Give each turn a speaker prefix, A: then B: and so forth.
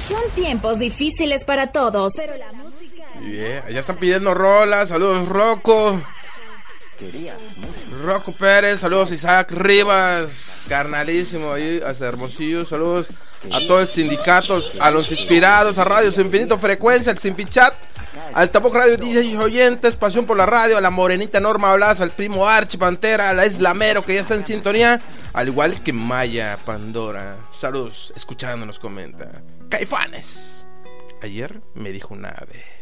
A: Son tiempos difíciles para todos, pero la música...
B: Yeah, ya están pidiendo rolas. Saludos, Rocco. Rocco Pérez, saludos Isaac Rivas, carnalísimo ahí hasta Hermosillo. Saludos a todos los sindicatos, a los inspirados, a Radio Infinito Frecuencia, al Simpichat, al Tapoc Radio DJ Oyentes, Pasión por la Radio, a la morenita Norma Blas, al primo Archie Pantera, a la Islamero que ya está en sintonía, al igual que Maya Pandora. Saludos, escuchándonos, comenta. Caifanes, ayer me dijo una ave.